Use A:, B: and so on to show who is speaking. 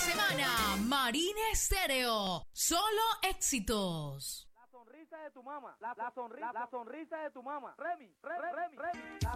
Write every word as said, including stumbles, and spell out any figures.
A: semana, Marine Estéreo. Solo éxitos.
B: La sonrisa de tu mamá. La, la, sonrisa, la, la sonrisa de tu mamá. Remy, Remy, Remy. Remy.